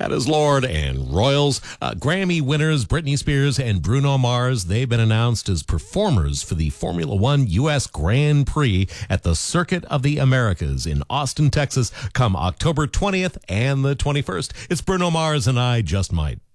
That is Lord and Royals. Grammy winners Britney Spears and Bruno Mars, they've been announced as performers for the Formula One U.S. Grand Prix at the Circuit of the Americas in Austin, Texas, come October 20th and the 21st. It's Bruno Mars and I Just Might.